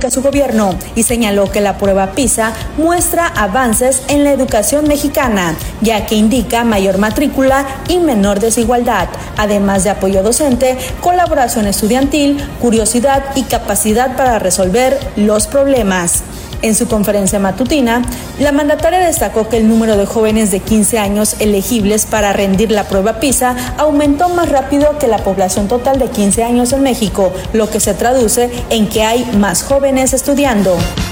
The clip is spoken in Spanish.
califica su gobierno y señaló que la prueba PISA muestra avances en la educación mexicana, ya que indica mayor matrícula y menor desigualdad, además de apoyo docente, colaboración estudiantil, curiosidad y capacidad para resolver los problemas. En su conferencia matutina, la mandataria destacó que el número de jóvenes de 15 años elegibles para rendir la prueba PISA aumentó más rápido que la población total de 15 años en México, lo que se traduce en que hay más jóvenes estudiando.